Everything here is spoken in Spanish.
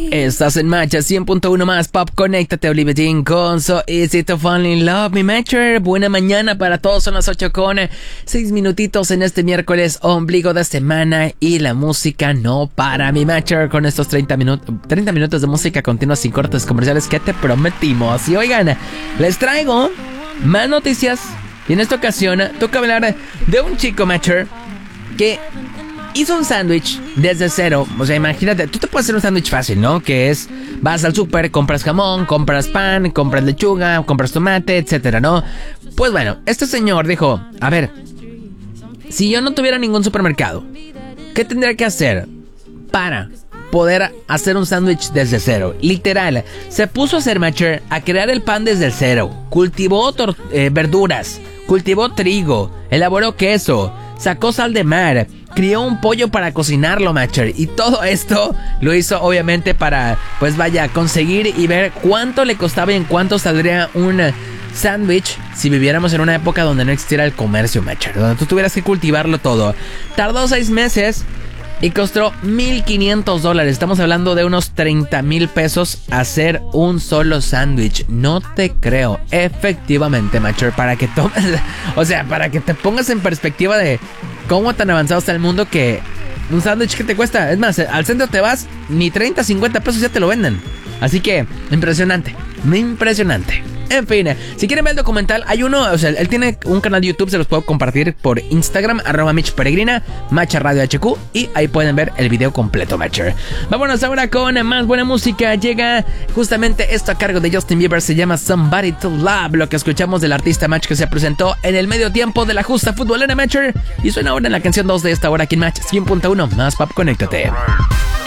Estás en Matcha 100.1 más Pop. Conéctate, Olivia Dean con So Easy to Fall in Love, mi Matcher. Buena mañana para todos, son las 8:06 minutitos en este miércoles, ombligo de semana, y la música no para, mi Matcher, con estos 30 minutos de música continua sin cortes comerciales que te prometimos. Y oigan, les traigo más noticias, y en esta ocasión toca hablar de un chico, Matcher, que hizo un sándwich desde cero. O sea, imagínate, tú te puedes hacer un sándwich fácil, ¿no? Que es, vas al súper, compras jamón, compras pan, compras lechuga, compras tomate, etcétera, ¿no? Pues bueno, este señor dijo, a ver, si yo no tuviera ningún supermercado, ¿qué tendría que hacer para poder hacer un sándwich desde cero? Literal, se puso a hacer, Matcher, a crear el pan desde cero. Cultivó verduras, cultivó trigo, elaboró queso, sacó sal de mar, crió un pollo para cocinarlo, Matcher. Y todo esto lo hizo obviamente para, pues vaya, conseguir y ver cuánto le costaba y en cuánto saldría un sándwich si viviéramos en una época donde no existiera el comercio, Matcher, donde tú tuvieras que cultivarlo todo. Tardó 6 meses y costó $1,500. Estamos hablando de unos 30,000 pesos hacer un solo sándwich. No te creo. Efectivamente, Matcher, para que tomes, o sea, para que te pongas en perspectiva de cómo tan avanzado está el mundo, que un sándwich que te cuesta, es más, al centro te vas, ni 30, 50 pesos ya te lo venden. Así que, impresionante, impresionante. En fin, si quieren ver el documental, hay uno, o sea, él tiene un canal de YouTube, se los puedo compartir por Instagram, @MitchPeregrina, Matcha Radio HQ, y ahí pueden ver el video completo, Matcher. Vámonos ahora con más buena música. Llega justamente esto a cargo de Justin Bieber, se llama Somebody to Love, lo que escuchamos del artista Match, que se presentó en el medio tiempo de la justa futbolera, Matcher, y suena ahora en la canción 2 de esta hora aquí en Match 100.1 más Pop. Conéctate.